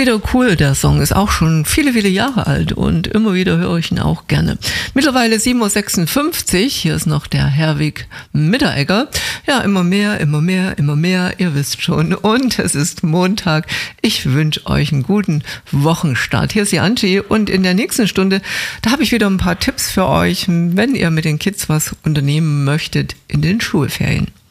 wieder cool, der Song ist auch schon viele, viele Jahre alt und immer wieder höre ich ihn auch gerne. Mittlerweile 7.56 Uhr, hier ist noch der Herwig Mitteregger. Ja, immer mehr, ihr wisst schon. Und es ist Montag. Ich wünsche euch einen guten Wochenstart. Hier ist die Angie und in der nächsten Stunde, da habe ich wieder ein paar Tipps für euch, wenn ihr mit den Kids was unternehmen möchtet in den Schulferien.